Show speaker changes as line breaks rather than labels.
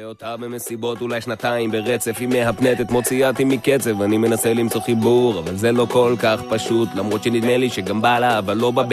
רואה אותה במסיבות אולי שנתיים ברצף, היא מהפנטת, מוציאה אותי מקצב, אני מנסה למצוא חיבור, אבל זה לא כל כך פשוט, למרות שנדמה לי שגם בא לה, אבל לא בא